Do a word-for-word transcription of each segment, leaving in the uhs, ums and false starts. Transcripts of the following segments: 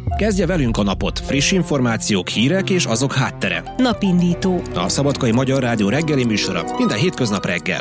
Kezdje velünk a napot, friss információk, hírek és azok háttere. Napindító. A Szabadkai Magyar Rádió reggeli műsora minden hétköznap reggel.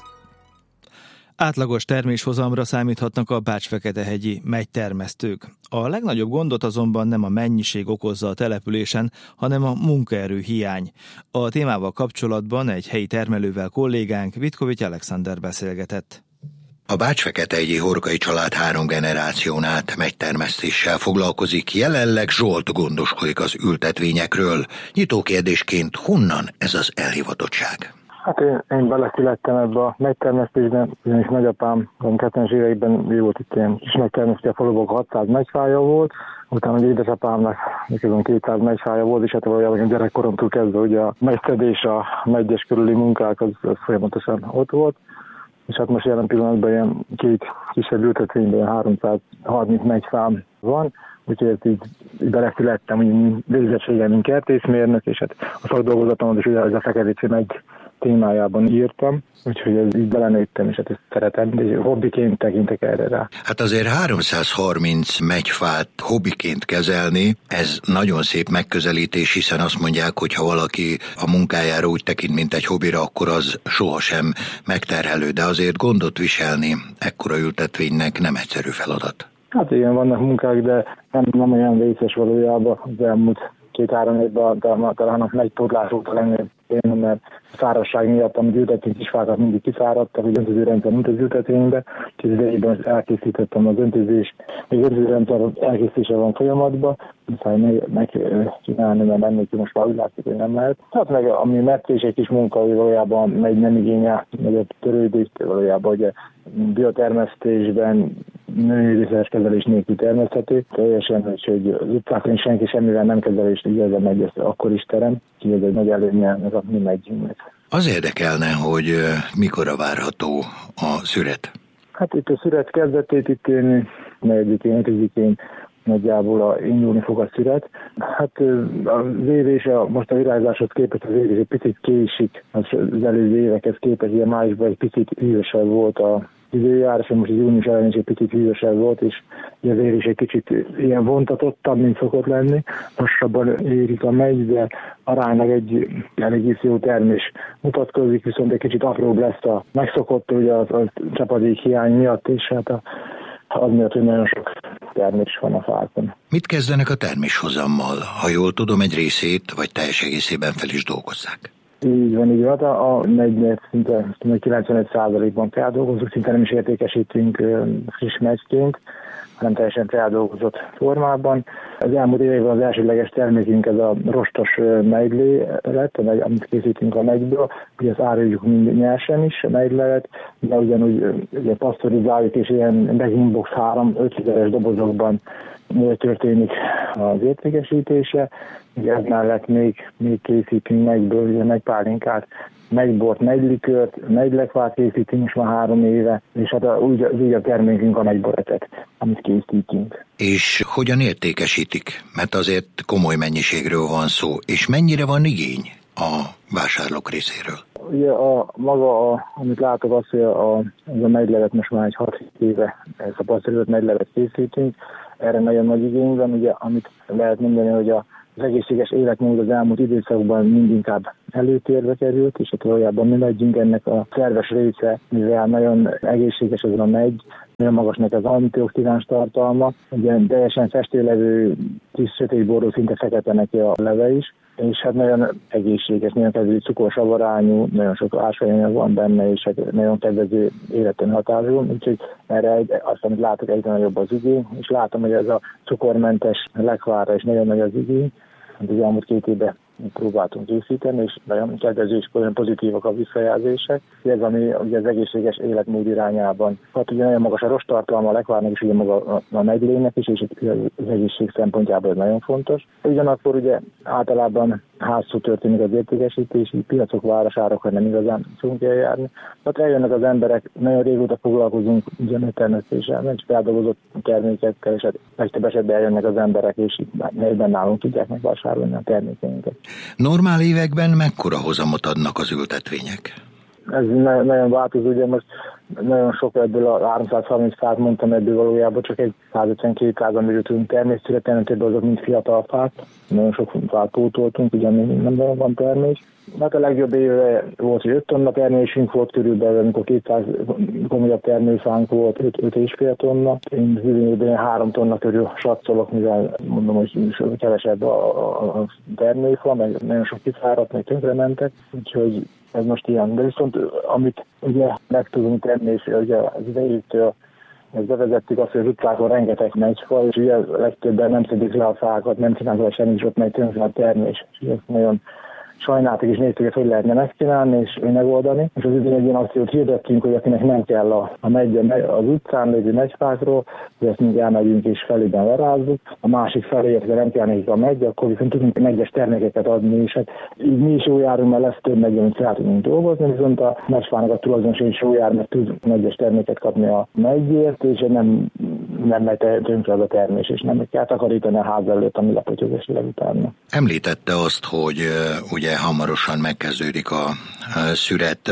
Átlagos terméshozamra számíthatnak a bács-feketehegyi megytermesztők. A legnagyobb gondot azonban nem a mennyiség okozza a településen, hanem a munkaerő hiány. A témával kapcsolatban egy helyi termelővel kollégánk, Vitkovics Alexander beszélgetett. A bács-feketehegyi Horgai család három generáción át megytermesztéssel foglalkozik, jelenleg Zsolt gondoskodik az ültetvényekről. Nyitó kérdésként honnan ez az elhivatottság? Hát én, én beleszülettem ebbe a megytermesztésben, ugyanis nagyapám a hetvenes években ő volt itt ilyen kis megytermesztés, a faluban hatszáz megyfája volt, utána az édesapámnak miközben kétszáz megyfája volt, és hát valójában a gyerekkoromtól kezdve ugye a megyszedés, a megyes körüli munkák az, az folyamatosan ott volt. És hát most jelen pillanatban ilyen két kisebb ültetvényben háromszázharminc megyfám van, úgyhogy ezt így, így beleszülettem, úgy végzettségem, mint kertészmérnök, és hát a szakdolgozatomat is ugye ez a Feketecsi megy témájában írtam, úgyhogy ez így belenőttem, és hát ezt szeretem, de hobbiként tekintek erre rá. Hát azért háromszázharminc megyfát hobbiként kezelni, ez nagyon szép megközelítés, hiszen azt mondják, hogy ha valaki a munkájára úgy tekint, mint egy hobbira, akkor az sohasem megterhelő, de azért gondot viselni ekkora ültetvénynek nem egyszerű feladat. Hát igen, vannak munkák, de nem, nem olyan vészes valójában az elmúlt két-három évben, talán a megypótlás óta lenni, mert szárazság miatt, amit ültetvény kisfákat mindig kiszáradtak, hogy öntözőrendszer mint az ültetvénybe, és idejében elkészítettem az öntözést, még öntözőrendszer elkészítése van folyamatban, muszáj megcsinálni, mert ennél most már úgy látszik, hogy nem lehet. Hát meg ami metszés egy kis munka, hogy valójában megy nem igényel, meg a törődést, valójában ugye biotermesztésben növényvédőszeres kezelés nélkül termeszthető. Teljesen, hogy az utcákon senki semmivel nem kezelést, így ez a megy, ezt akkor is terem, így ez egy nagy előnye, ez a mi megyünknek. Az érdekelne, hogy mikorra várható a szüret? Hát itt a szüret kezdetét, itt én negyedikén, ötödikén nagyjából a indulni fog a szüret. Hát az évés, a, most a virágzáshoz képest az évés egy picit késik, az előző évekhez képest, ilyen májusban egy picit hűvösebb volt a időjárás, most az június elején is egy picit hűvösebb volt, és azért is egy kicsit ilyen vontatottabb, mint szokott lenni. Lassabban érik a megy, de aránylag egy elég jó termés mutatkozik, viszont egy kicsit apróbb lesz a megszokott, ugye az, az csapadék hiány miatt, és hát a, az miatt, hogy nagyon sok termés van a fákon. Mit kezdenek a terméshozammal? Ha jól tudom, egy részét, vagy teljes egészében fel is dolgozzák? Így van, így van. A megynél szinte kilencvenöt százalékban feldolgozunk, szinte nem is értékesítünk friss megyként, hanem teljesen feldolgozott formában. Az elmúlt években az elsődleges termékünk ez a rostos megylé lett, amit készítünk a megyből. Ugye ezt áruljuk mind nyersen is, a megylevet, de ugyanúgy ugye pasztorizáljuk, és ilyen baginbox három-öt literes dobozokban történik az értékesítése. Ugye ez mellett még, még készítünk megyből, ugye megpálinkát, megybort, meglikört, megylekvát készítünk most már három éve, és hát a, úgy, az újabb termékünk a megboretet, amit készítünk. És hogyan értékesítik? Mert azért komoly mennyiségről van szó, és mennyire van igény a vásárlók részéről? Ugye a maga, a, amit látok az, hogy a, az a megylevet most már egy hat éve, ez a pasztorizott megylevet készítünk, erre nagyon nagy igény van, ugye, amit lehet mondani, hogy a az egészséges életmód az elmúlt időszakban mindinkább előtérbe került, és hát valójában mi megyünk ennek a szerves része, mivel nagyon egészséges az a megy, nagyon magasnak az antioxidáns tartalma, ugye teljesen festőlevő, kis sötétborró, szinte fekete neki a leve is, és hát nagyon egészséges, nagyon kedvező cukorsavarányú, nagyon sok ásványanyag van benne, és hát nagyon kedvező életen hatású, úgyhogy erre egy, azt, amit látok, egyre nagyobb az igény, és látom, hogy ez a cukormentes lekvárra is nagyon nagy az igény. Az elmúlt két évben próbáltunk készíteni, és nagyon kedvező és nagyon pozitívak a visszajelzések. Ez, ami ugye az egészséges életmód irányában. Hát ugye nagyon magas a rosttartalma a lekvárnak, és ugye maga a megylének is, és az egészség szempontjából ez nagyon fontos. Ugyanakkor ugye általában házszó történik az értékesítési, piacok, városárokra nem igazán fogunk eljárni. Tehát eljönnek az emberek, nagyon régóta foglalkozunk ugyanőtermesztéssel, nem csak feldolgozott termékekkel, és hát legtöbb esetben eljönnek az emberek, és helyben nálunk tudják megvásárolni a termékeinket. Normál években mekkora hozamot adnak az ültetvények? Ez nagyon változó, ugye most nagyon sok ebből a háromszázharminc fát mondtam, ebből valójában csak egy százötven-kétszázan belül tudunk természszületelni, több azok, mint fiatal fák. Nagyon sok fát pótoltunk, ugye még nem van termés. Hát a legjobb éve volt, hogy öt tonna termésünk volt körülbelül, amikor kétszáz komolyabb termőfánk volt, öt és fél tonna. Én idén három tonna körül satszolok, mivel mondom, hogy kevesebb a, a, a termőfa, meg nagyon sok kiszáradt, meg tönkrementek, úgyhogy ez most ilyen. De viszont amit ugye meg tudunk tenni, és ugye az idejétől ezt bevezettük azt, hogy az utcákon rengeteg megyfa, és ugye legtöbben nem szedik le a fákat, nem csinálnak semmit, és ott megy tönkre a termés. És ez nagyon sajnáltuk és néztük, hogy lehetne megcsinálni és megoldani. És az idén egy ilyen akciót hirdettünk, hogy akinek nem kell a, a megy, az utcán lévő megyfákról, hogy ezt mind elmegyünk és felében lerázzuk. A másik felé, ha nem kell nekik a megy, akkor viszont tudunk megyes termékeket adni, és hát így mi is jó járunk, mert lesz több megy, amit fel tudunk dolgozni, viszont a megyfának a tulajdonos is jó jár, mert tud megyes terméket kapni a megyért, és nem, nem megy tönkre az a termés, és nem kell takarítani a ház előtt, ami lepotyogás utána. Említette azt, hogy uh, ugye hamarosan megkezdődik a, a szüret.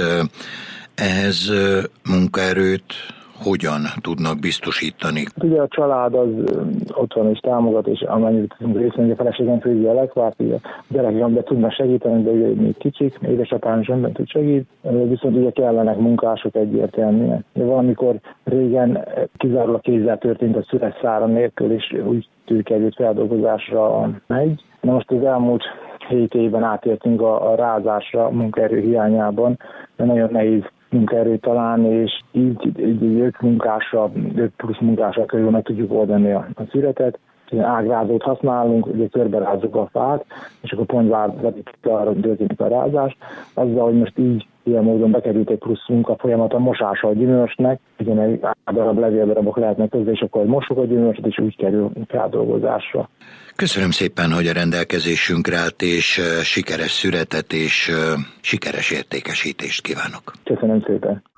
Ehhez munkaerőt hogyan tudnak biztosítani? Ugye a család az ott van és támogat, és amennyit tudunk részben, a feleségem főzi a lekvárt, ugye a gyerekem be tudnak segíteni, de ugye még kicsik, édesapám sem tud segít, viszont ugye kellenek munkások egyértelműen. Valamikor régen kizárólag kézzel történt a szüret szára nélkül, és úgy került feldolgozásra megy. Na most az elmúlt hét évben átértünk a, a rázásra munkaerő hiányában, de nagyon nehéz munkaerőt találni, és így, így öt munkásra, öt plusz munkásra körül meg tudjuk oldani a, a szüretet. Ágrázót használunk, ugye körberázzuk a fát, és akkor pont arra történik a rázás. Azzal, hogy most így ilyen módon bekerült egy plusz munka folyamat a mosása a gyümölcsnek, ugye meg darab levéldarabok lehetnek közben, és akkor mosuk a gyümölcsöt, és úgy kerül feldolgozásra. Köszönöm szépen, hogy a rendelkezésünkre állt, és sikeres szüretet és sikeres értékesítést kívánok. Köszönöm szépen.